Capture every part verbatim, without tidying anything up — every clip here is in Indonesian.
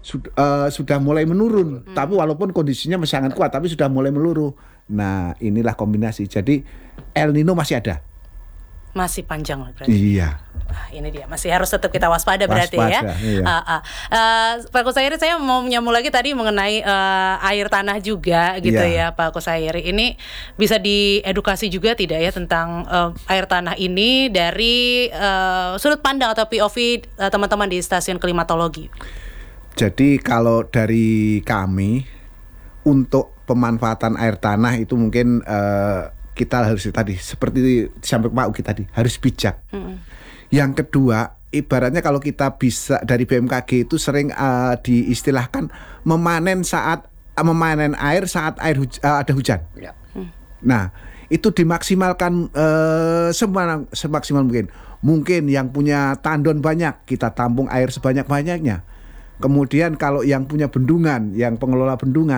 sudah, uh, sudah mulai menurun. Hmm. Tapi walaupun kondisinya masih sangat kuat, tapi sudah mulai meluruh. Nah, inilah kombinasi. Jadi El Nino masih ada. Masih panjang lah berarti. Iya. Nah, ini dia masih harus tetap kita waspada, berarti waspada, ya. Iya. Uh, uh. Uh, Pak Kusairi, saya mau menyambung lagi tadi mengenai uh, air tanah juga gitu iya. ya Pak Kusairi. Ini bisa diedukasi juga tidak ya tentang uh, air tanah ini dari uh, sudut pandang atau P O V uh, teman-teman di stasiun klimatologi. Jadi kalau dari kami untuk pemanfaatan air tanah itu mungkin uh, kita harus tadi seperti disampaikan Pak Ugi tadi harus bijak. Hmm. Yang kedua, ibaratnya kalau kita bisa dari B M K G itu sering uh, diistilahkan memanen saat uh, memanen air saat air huj- uh, ada hujan. Ya. Hmm. Nah, itu dimaksimalkan uh, semua semaksimal mungkin. Mungkin yang punya tandon banyak kita tampung air sebanyak-banyaknya. Kemudian kalau yang punya bendungan, yang pengelola bendungan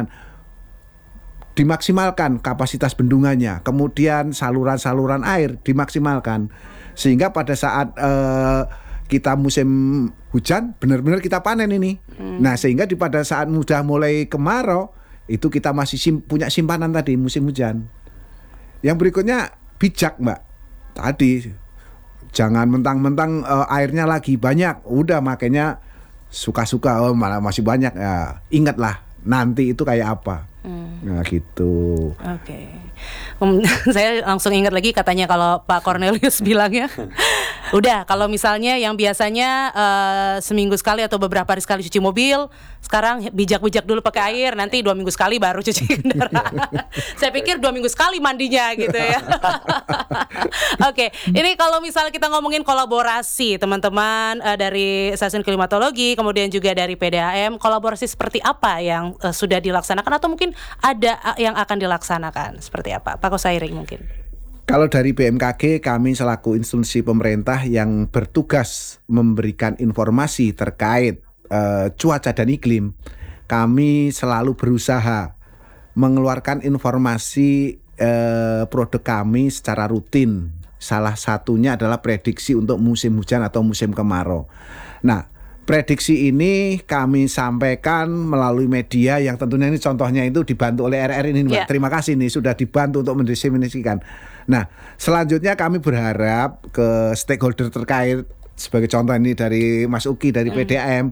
dimaksimalkan kapasitas bendungannya, kemudian saluran-saluran air dimaksimalkan sehingga pada saat uh, kita musim hujan benar-benar kita panen ini. Hmm. Nah sehingga di pada saat mudah mulai kemarau itu kita masih sim, punya simpanan tadi musim hujan. Yang berikutnya bijak Mbak, tadi jangan mentang-mentang uh, airnya lagi banyak, udah makanya suka-suka oh malah masih banyak ya. Ingatlah nanti itu kayak apa. Hmm. Nah gitu. Oke. Okay. Um, saya langsung ingat lagi katanya kalau Pak Cornelius bilang ya. Udah kalau misalnya yang biasanya uh, seminggu sekali atau beberapa hari sekali cuci mobil, sekarang bijak-bijak dulu pakai air, nanti dua minggu sekali baru cuci kendaraan. Saya pikir dua minggu sekali mandinya gitu ya. Oke, okay. Ini kalau misalnya kita ngomongin kolaborasi teman-teman uh, dari stasiun klimatologi, kemudian juga dari P D A M, kolaborasi seperti apa yang uh, sudah dilaksanakan atau mungkin ada uh, yang akan dilaksanakan seperti apa? Pak Kusairi mungkin. Kalau dari B M K G, kami selaku institusi pemerintah yang bertugas memberikan informasi terkait uh, cuaca dan iklim, kami selalu berusaha mengeluarkan informasi uh, produk kami secara rutin. Salah satunya adalah prediksi untuk musim hujan atau musim kemarau. Nah, prediksi ini kami sampaikan melalui media yang tentunya ini contohnya itu dibantu oleh R R ini Mbak. Yeah. Terima kasih nih sudah dibantu untuk mendiseminasikan. Nah, selanjutnya kami berharap ke stakeholder terkait sebagai contoh ini dari Mas Uki dari mm. P D A M.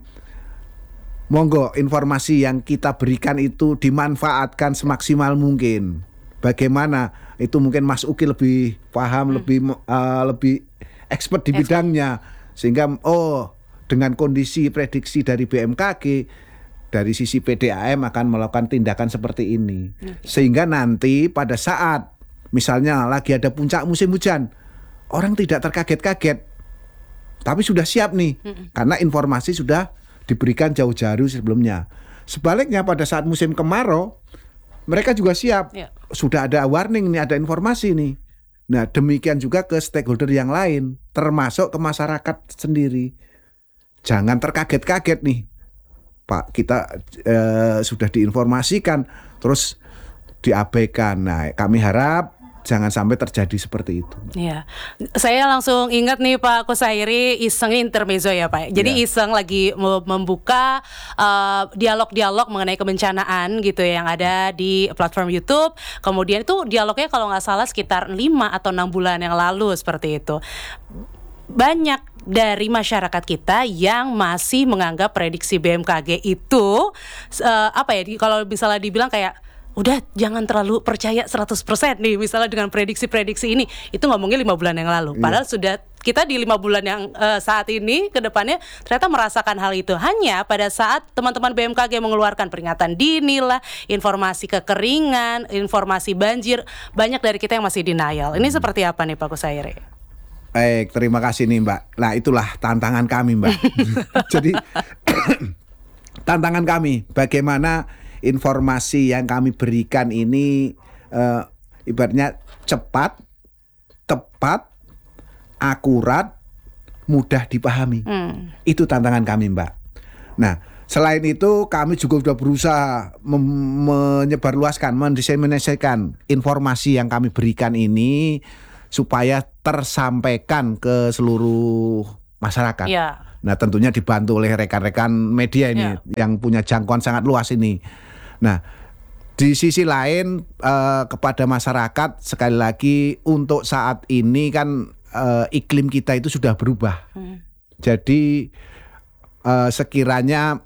Monggo informasi yang kita berikan itu dimanfaatkan semaksimal mungkin. Bagaimana itu mungkin Mas Uki lebih paham, mm. lebih uh, lebih expert di bidangnya sehingga oh dengan kondisi prediksi dari B M K G dari sisi P D A M akan melakukan tindakan seperti ini. Okay. Sehingga nanti pada saat misalnya lagi ada puncak musim hujan, orang tidak terkaget-kaget, tapi sudah siap nih, mm-mm. karena informasi sudah diberikan jauh-jauh sebelumnya. Sebaliknya pada saat musim kemarau, mereka juga siap, yeah. sudah ada warning nih, ada informasi nih. Nah demikian juga ke stakeholder yang lain, termasuk ke masyarakat sendiri. Jangan terkaget-kaget nih, Pak, kita eh, sudah diinformasikan, terus diabaikan. Nah kami harap jangan sampai terjadi seperti itu. Iya, saya langsung ingat nih Pak Kusairi, iseng intermezzo ya Pak. Jadi ya. Iseng lagi membuka uh, dialog-dialog mengenai kebencanaan gitu yang ada di platform YouTube. Kemudian itu dialognya kalau nggak salah sekitar lima atau enam bulan yang lalu seperti itu. Banyak dari masyarakat kita yang masih menganggap prediksi B M K G itu uh, apa ya? Kalau misalnya dibilang kayak udah jangan terlalu percaya seratus persen nih misalnya dengan prediksi-prediksi ini. Itu ngomongnya lima bulan yang lalu. Padahal yeah. sudah kita di lima bulan yang uh, saat ini ke depannya ternyata merasakan hal itu. Hanya pada saat teman-teman B M K G mengeluarkan peringatan dini lah, informasi kekeringan, informasi banjir, banyak dari kita yang masih denial. Ini hmm. seperti apa nih Pak Kusairi? Baik, terima kasih nih Mbak. Nah itulah tantangan kami Mbak. Jadi tantangan kami bagaimana informasi yang kami berikan ini uh, ibaratnya cepat, tepat, akurat, mudah dipahami. Hmm. Itu tantangan kami Mbak. Nah selain itu kami juga sudah berusaha mem- menyebarluaskan, mendiseminasikan informasi yang kami berikan ini supaya tersampaikan ke seluruh masyarakat. Ya. Nah, tentunya dibantu oleh rekan-rekan media ini Ya. yang punya jangkauan sangat luas ini. Nah, di sisi lain eh, kepada masyarakat sekali lagi untuk saat ini kan eh, iklim kita itu sudah berubah. Hmm. Jadi eh, sekiranya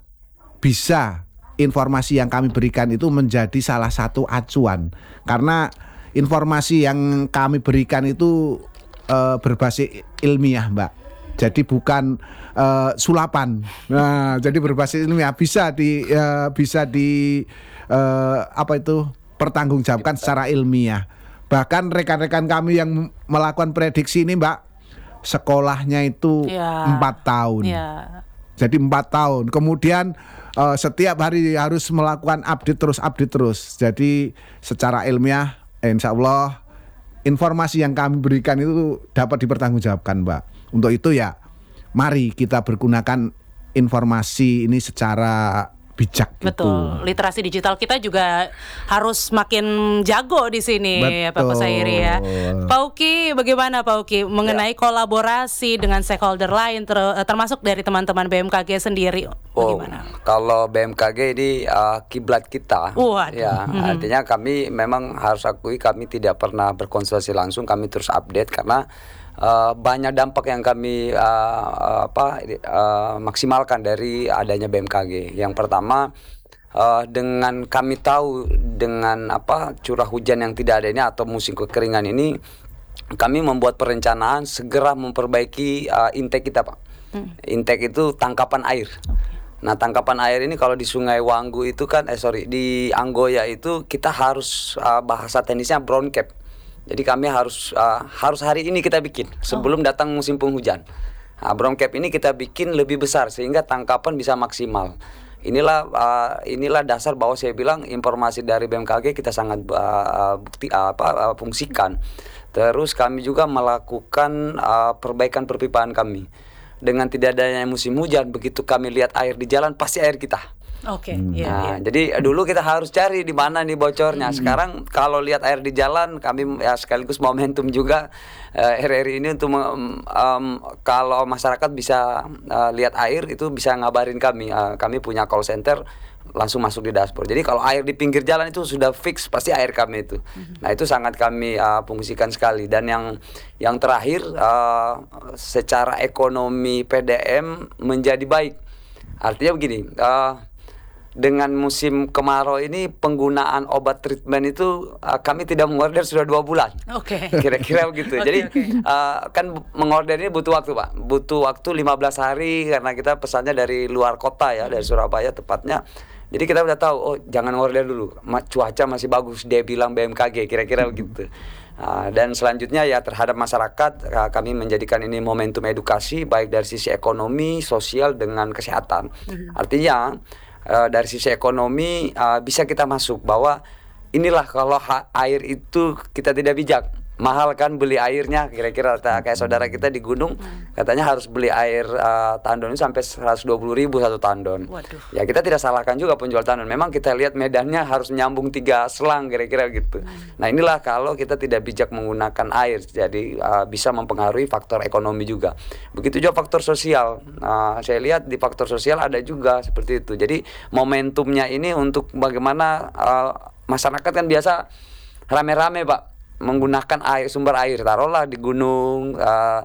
bisa informasi yang kami berikan itu menjadi salah satu acuan, karena informasi yang kami berikan itu eh, berbasis ilmiah, Mbak. Jadi bukan eh, sulapan. Nah, jadi berbasis ilmiah, bisa di eh, bisa di eh, apa itu pertanggungjawabkan secara ilmiah. Bahkan rekan-rekan kami yang melakukan prediksi ini, Mbak, sekolahnya itu Ya. empat tahun. Ya. Jadi empat tahun. Kemudian eh, setiap hari harus melakukan update terus, update terus. Jadi secara ilmiah, eh, insya Allah informasi yang kami berikan itu dapat dipertanggungjawabkan, Mbak. Untuk itu ya, mari kita bergunakan informasi ini secara bijak. Betul, gitu. literasi digital kita juga harus makin jago di sini, ya Pak Kusairi ya. Pak Uki, bagaimana Pak Uki mengenai ya. kolaborasi dengan stakeholder lain, ter- termasuk dari teman-teman B M K G sendiri? Oh, bagaimana? kalau B M K G ini uh, kiblat kita, Waduh. ya mm-hmm. artinya kami memang harus akui kami tidak pernah berkonsultasi langsung, kami terus update karena Uh, banyak dampak yang kami uh, apa uh, maksimalkan dari adanya B M K G. Yang pertama, uh, dengan kami tahu dengan apa curah hujan yang tidak ada ini atau musim kekeringan ini, kami membuat perencanaan segera memperbaiki uh, intake kita, Pak. Hmm. Intake itu tangkapan air. Okay. Nah, tangkapan air ini kalau di Sungai Wanggu itu kan, eh sorry di Anggoya itu kita harus uh, bahasa teknisnya brown cap. Jadi kami harus uh, harus hari ini kita bikin sebelum datang musim penghujan. Nah, brown cap ini kita bikin lebih besar sehingga tangkapan bisa maksimal. Inilah uh, inilah dasar bahwa saya bilang informasi dari B M K G kita sangat uh, bukti uh, apa uh, fungsikan. Terus kami juga melakukan uh, perbaikan perpipaan kami. Dengan tidak adanya musim hujan, begitu kami lihat air di jalan pasti air kita. Oke, okay, hmm. iya, nah, iya. Jadi dulu kita harus cari di mana nih bocornya. Sekarang kalau lihat air di jalan, kami ya sekaligus momentum juga uh, R R I ini untuk um, um, kalau masyarakat bisa uh, lihat air itu bisa ngabarin kami. Uh, kami punya call center langsung masuk di dashboard. Jadi kalau air di pinggir jalan itu sudah fix pasti air kami itu. Mm-hmm. Nah itu sangat kami uh, fungsikan sekali. Dan yang yang terakhir uh, secara ekonomi P D M menjadi baik. Artinya begini. Uh, Dengan musim kemarau ini penggunaan obat treatment itu uh, kami tidak mengorder sudah dua bulan. Oke. Okay. Kira-kira begitu. Okay, Jadi okay. Uh, kan mengorder ini butuh waktu, Pak. Butuh waktu lima belas hari karena kita pesannya dari luar kota ya, dari Surabaya tepatnya. Jadi kita udah tahu, oh jangan order dulu. Cuaca masih bagus, dia bilang B M K G, kira-kira begitu. Uh, dan selanjutnya ya terhadap masyarakat uh, kami menjadikan ini momentum edukasi baik dari sisi ekonomi, sosial dengan kesehatan. Artinya Uh, dari sisi ekonomi uh, bisa kita masuk bahwa inilah kalau ha- air itu kita tidak bijak, mahal kan beli airnya, kira-kira kayak saudara kita di gunung katanya harus beli air uh, tandon sampai seratus dua puluh ribu satu tandon. Waduh. Ya kita tidak salahkan juga penjual tandon, memang kita lihat medannya harus nyambung tiga selang kira-kira gitu. hmm. Nah inilah kalau kita tidak bijak menggunakan air, jadi uh, bisa mempengaruhi faktor ekonomi juga. Begitu juga faktor sosial. uh, saya lihat di faktor sosial ada juga seperti itu. Jadi momentumnya ini untuk bagaimana uh, masyarakat kan biasa rame-rame, Pak, menggunakan air, sumber air, taruhlah di gunung, uh,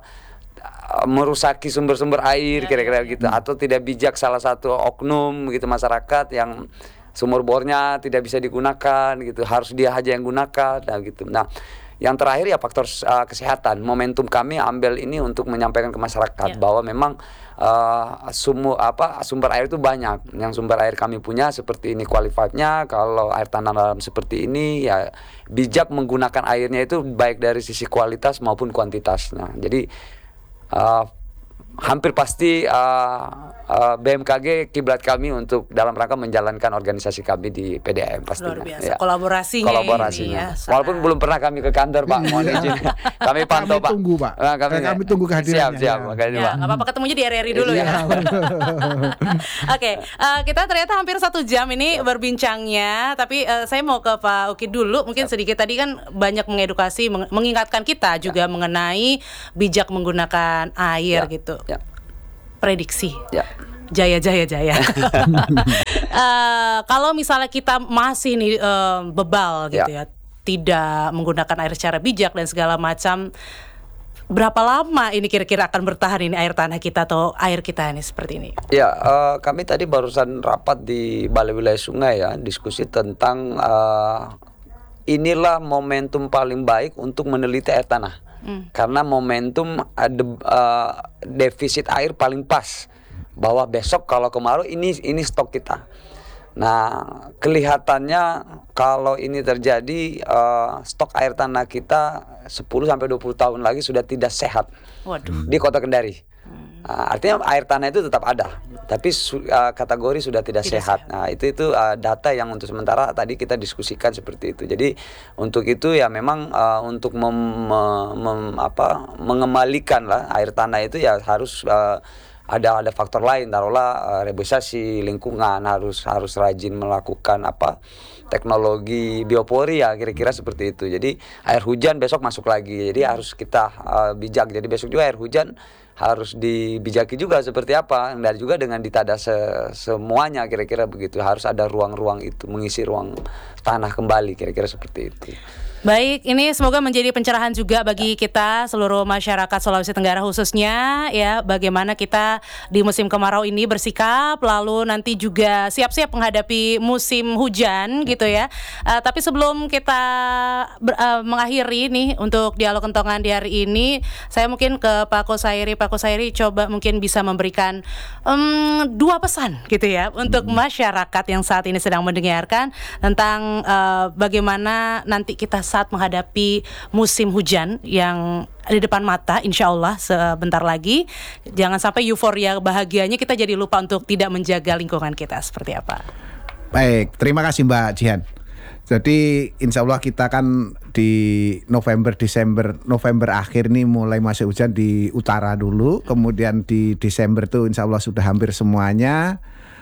merusaki sumber-sumber air, kira-kira gitu, atau tidak bijak salah satu oknum gitu masyarakat yang sumur bornya tidak bisa digunakan gitu, harus dia aja yang gunakan, nah gitu. Nah, yang terakhir ya faktor uh, kesehatan. Momentum kami ambil ini untuk menyampaikan ke masyarakat ya. bahwa memang uh, sumur apa sumber air itu banyak. Yang sumber air kami punya seperti ini qualified-nya. Kalau air tanah dalam seperti ini ya bijak menggunakan airnya itu baik dari sisi kualitas maupun kuantitas. Nah, jadi uh, hampir pasti uh, uh, B M K G kiblat kami untuk dalam rangka menjalankan organisasi kami di P D M pastinya. Luar biasa. Ya. Kolaborasinya, Kolaborasinya. Ini ya, walaupun belum pernah kami ke kantor, Pak, mohon izin. Kami pantau, kami Pak. Tunggu, Pak. Nah, kami, kami tunggu kehadirannya. Siap, siap, ya. makanya, ya, Pak. nggak apa-apa, ketemunya di R R I dulu ya. Oke, okay, uh, kita ternyata hampir satu jam ini ya. berbincangnya, tapi uh, saya mau ke Pak Uki dulu, mungkin ya. sedikit tadi kan banyak mengedukasi, meng- mengingatkan kita juga ya. mengenai bijak menggunakan air ya. gitu. Ya. prediksi. Ya. Jaya, jaya, jaya. uh, kalau misalnya kita masih nih uh, bebal gitu ya. ya, tidak menggunakan air secara bijak dan segala macam, berapa lama ini kira-kira akan bertahan ini air tanah kita atau air kita ini seperti ini? Ya, uh, kami tadi barusan rapat di Balai Wilayah Sungai ya, diskusi tentang uh, inilah momentum paling baik untuk meneliti air tanah. Hmm. Karena momentum ada uh, defisit air paling pas. Bahwa besok kalau kemarau ini ini stok kita. Nah, kelihatannya kalau ini terjadi uh, stok air tanah kita sepuluh sampai dua puluh tahun lagi sudah tidak sehat. Waduh. Di Kota Kendari. Hmm. Uh, artinya air tanah itu tetap ada, tapi su- uh, kategori sudah tidak, tidak sehat. sehat. Nah, itu itu uh, data yang untuk sementara tadi kita diskusikan seperti itu. Jadi untuk itu ya memang uh, untuk mem, mem, apa, mengembalikan lah air tanah itu ya harus uh, ada ada faktor lain, taruhlah uh, reboisasi lingkungan, harus harus rajin melakukan apa teknologi biopori ya, kira-kira seperti itu. Jadi air hujan besok masuk lagi, jadi harus kita uh, bijak. Jadi besok juga air hujan harus dibijaki juga seperti apa, dan juga dengan ditada se- semuanya, kira-kira begitu. Harus ada ruang-ruang itu, mengisi ruang tanah kembali, kira-kira seperti itu. Baik, ini semoga menjadi pencerahan juga bagi kita seluruh masyarakat Sulawesi Tenggara khususnya ya, bagaimana kita di musim kemarau ini bersikap, lalu nanti juga siap-siap menghadapi musim hujan gitu ya. Uh, tapi sebelum kita ber, uh, mengakhiri nih untuk dialog kentongan di hari ini, saya mungkin ke Pak Kosairi. Pak Kosairi coba mungkin bisa memberikan um, dua pesan gitu ya untuk hmm. masyarakat yang saat ini sedang mendengarkan tentang uh, bagaimana nanti kita saat menghadapi musim hujan yang di depan mata, insya Allah sebentar lagi. Jangan sampai euforia bahagianya kita jadi lupa untuk tidak menjaga lingkungan kita. Seperti apa? Baik, terima kasih Mbak Jihan. Jadi insya Allah kita kan di November, Desember, November akhir nih mulai masuk hujan di utara dulu. Kemudian di Desember tuh insya Allah sudah hampir semuanya.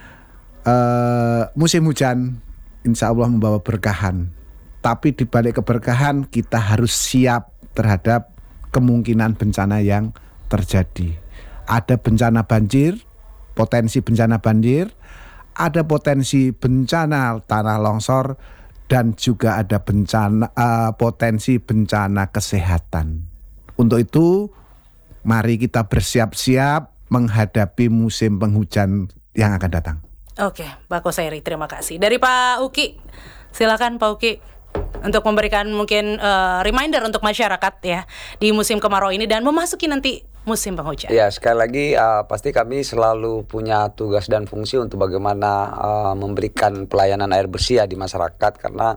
uh, Musim hujan insya Allah membawa berkahan. Tapi di balik keberkahan kita harus siap terhadap kemungkinan bencana yang terjadi. Ada bencana banjir, potensi bencana banjir, ada potensi bencana tanah longsor, dan juga ada bencana uh, potensi bencana kesehatan. Untuk itu, mari kita bersiap-siap menghadapi musim penghujan yang akan datang. Oke, Pak Kosairi, terima kasih. Dari Pak Uki, silakan Pak Uki untuk memberikan mungkin uh, reminder untuk masyarakat ya di musim kemarau ini dan memasuki nanti musim penghujan. Ya, sekali lagi uh, pasti kami selalu punya tugas dan fungsi untuk bagaimana uh, memberikan pelayanan air bersih ya di masyarakat, karena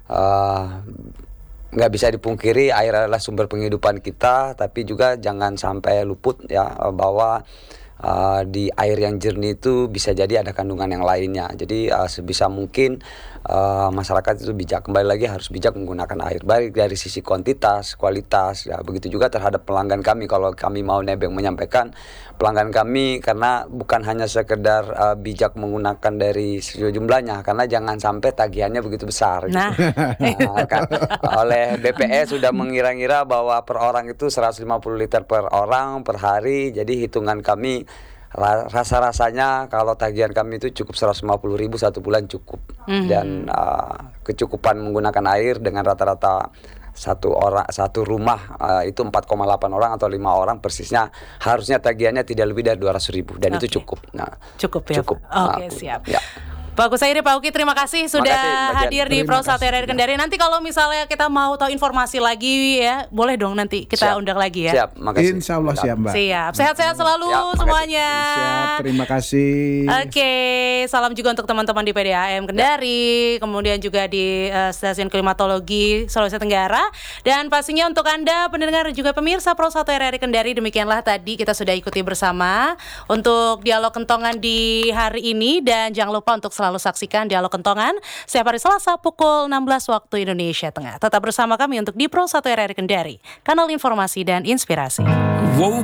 uh, nggak bisa dipungkiri air adalah sumber penghidupan kita, tapi juga jangan sampai luput ya bahwa Uh, di air yang jernih itu bisa jadi ada kandungan yang lainnya. Jadi uh, sebisa mungkin uh, masyarakat itu bijak, kembali lagi harus bijak menggunakan air, baik dari sisi kuantitas, kualitas ya. Begitu juga terhadap pelanggan kami, kalau kami mau nebeng menyampaikan pelanggan kami, karena bukan hanya sekedar uh, bijak menggunakan dari jumlahnya, karena jangan sampai tagihannya begitu besar gitu. Nah, nah kan, oleh B P S sudah mengira-ngira bahwa per orang itu seratus lima puluh liter per orang per hari. Jadi hitungan kami rasa-rasanya kalau tagihan kami itu cukup seratus lima puluh ribu satu bulan cukup. Mm-hmm. Dan uh, kecukupan menggunakan air dengan rata-rata satu orang satu rumah uh, itu empat koma delapan orang atau lima orang persisnya, harusnya tagihannya tidak lebih dari dua ratus ribu, dan okay. itu cukup. Nah, cukup ya. Cukup. Oke, okay, nah, siap. Ya. Pak Kosairi, Pak Uki, terima kasih sudah kasih, hadir di Pro satu R R I Kendari. Nanti kalau misalnya kita mau tahu informasi lagi ya, boleh dong nanti kita siap. undang lagi ya. Siap, makasih. Insya Allah siap Mbak. Siap, sehat-sehat selalu siap, semuanya. Siap, terima kasih. Oke, salam juga untuk teman-teman di P D A M Kendari, ya. Kemudian juga di uh, Stasiun Klimatologi Sulawesi Tenggara, dan pastinya untuk Anda pendengar dan juga pemirsa Pro satu R R I Kendari. Demikianlah tadi kita sudah ikuti bersama untuk dialog kentongan di hari ini, dan jangan lupa untuk selalu saksikan dialog kentongan setiap hari Selasa pukul enam belas waktu Indonesia Tengah. Tetap bersama kami untuk di Pro satu R R I Kendari, kanal informasi dan inspirasi. Wow.